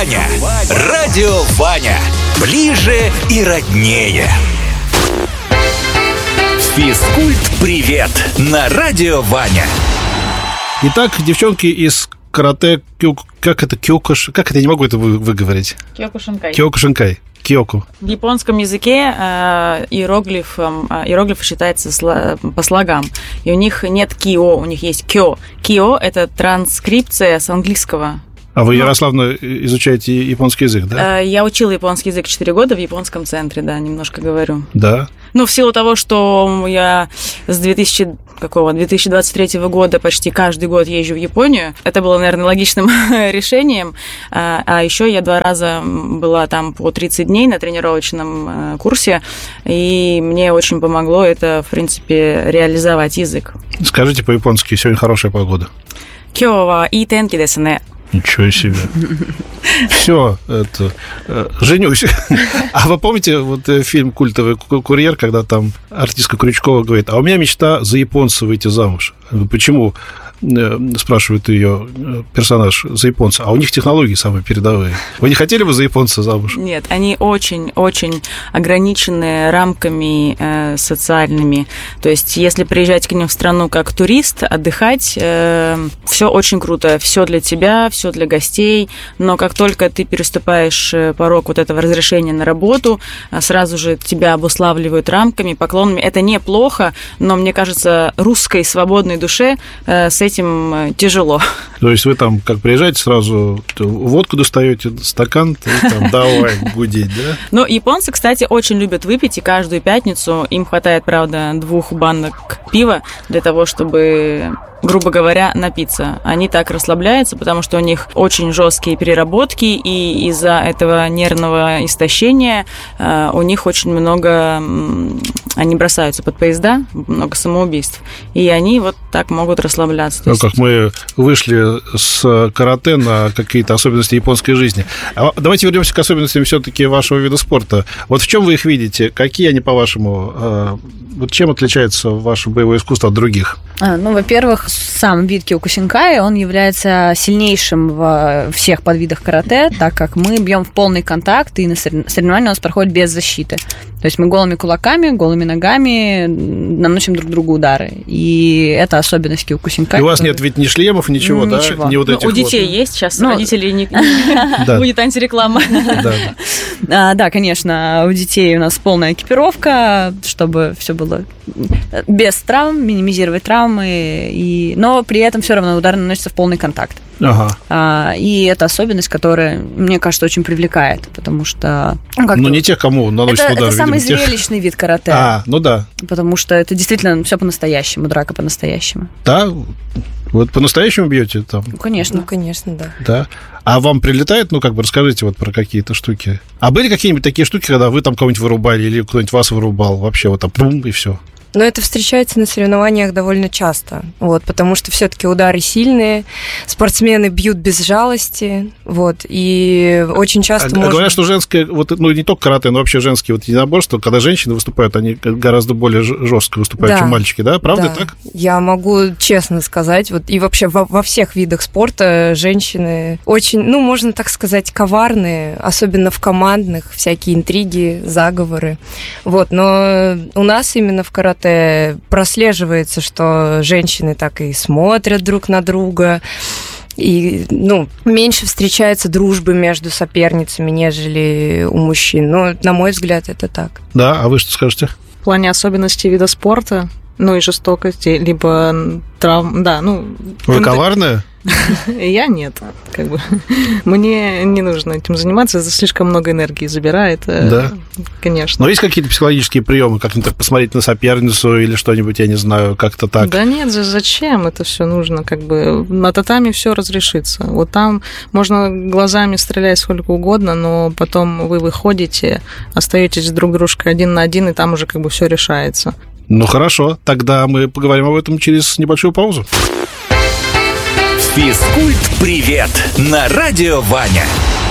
Ваня. Радио Ваня. Ближе и роднее. Физкульт-привет на Радио Ваня. Итак, девчонки из карате, как это, как это, я не могу это выговорить. Киокушинкай. Киоку. В японском языке иероглифы считаются по слогам. И у них нет кио, у них есть кё. Кио – это транскрипция с английского. А вы, Ярославна, изучаете японский язык, да? Я учила японский язык 4 года в японском центре, да, немножко говорю. Да? Ну, в силу того, что я с 2023 года почти каждый год езжу в Японию, это было, наверное, логичным решением. А еще я 2 раза была там по 30 дней на тренировочном курсе, и мне очень помогло это, в принципе, реализовать язык. Скажите по-японски, сегодня хорошая погода. Кё ва ii tenki desu ne. Ничего себе. Все, это женюсь. А вы помните вот фильм «Культовый курьер», когда там артистка Крючкова говорит: а у меня мечта за японца выйти замуж. Почему? Спрашивает ее персонаж, за японца. А у них технологии самые передовые. Вы не хотели бы за японца замуж? Нет, они очень-очень ограничены рамками социальными. То есть, если приезжать к ним в страну как турист, отдыхать, все очень круто. Все для тебя, все для гостей. Но как только ты переступаешь порог вот этого разрешения на работу, сразу же тебя обуславливают рамками, поклонами. Это неплохо, но, мне кажется, русской свободной душе с этим тяжело. То есть вы там, как приезжаете, сразу водку достаете, стакан, и там давай гудеть, да? Ну, японцы, кстати, очень любят выпить, и каждую пятницу им хватает, правда, 2 банок пива для того, чтобы, грубо говоря, напиться. Они так расслабляются, потому что у них очень жесткие переработки, и из-за этого нервного истощения у них очень много... Они бросаются под поезда, много самоубийств, и они вот так могут расслабляться. Ну, как мы вышли с карате на какие-то особенности японской жизни. А давайте вернемся к особенностям все-таки вашего вида спорта. Вот в чем вы их видите? Какие они, по-вашему, вот чем отличается ваше боевое искусство от других? Ну, во-первых, сам вид киокушинкай, он является сильнейшим во всех подвидах карате, так как мы бьем в полный контакт, и на соревновании у нас проходит без защиты. То есть мы голыми кулаками, голыми ногами наносим друг другу удары. И это особенность киокушинкай. И у вас нет ведь ни шлемов, ничего, да? Не вот этих у детей есть сейчас, родителей не будет антиреклама. Да, конечно, у детей у нас полная экипировка, чтобы все было без травм, минимизировать травмы, но при этом все равно удар наносится в полный контакт. Ага. И это особенность, которая, мне кажется, очень привлекает, потому что... не тех, кому наносят удар, это самый видимо, зрелищный вид карате. Ну да. Потому что это действительно все по-настоящему, драка по-настоящему. Да? Вы по-настоящему бьете там? Конечно. Ну, конечно, да. Да. А вам прилетает, расскажите вот про какие-то штуки. А были какие-нибудь такие штуки, когда вы там кого-нибудь вырубали или кто-нибудь вас вырубал? Вообще вот там пум, и все. Но это встречается на соревнованиях довольно часто, потому что все-таки удары сильные, спортсмены бьют без жалости, и очень часто Говорят, что женское, не только карате, но вообще женские единоборства, когда женщины выступают, они гораздо более жестко выступают, чем мальчики, да? Правда так? Я могу честно сказать, и вообще во всех видах спорта женщины очень, можно так сказать, коварные, особенно в командных, всякие интриги, заговоры, но у нас именно в карате прослеживается, что женщины так и смотрят друг на друга, и, меньше встречается дружбы между соперницами, нежели у мужчин. На мой взгляд, это так. Да, а вы что скажете? В плане особенностей вида спорта, и жестокости, либо травм, да, Вы коварная? Я нет, Мне не нужно этим заниматься, это слишком много энергии забирает. Да? Конечно. Но есть какие-то психологические приемы, как-нибудь так посмотреть на соперницу или что-нибудь, я не знаю, как-то так? Да нет, зачем это все нужно? На татами все разрешится. Вот там можно глазами стрелять сколько угодно, но потом вы выходите, остаетесь друг дружкой 1 на 1, и там уже все решается. Хорошо, тогда мы поговорим об этом через небольшую паузу. Физкульт-привет на Радио Ваня.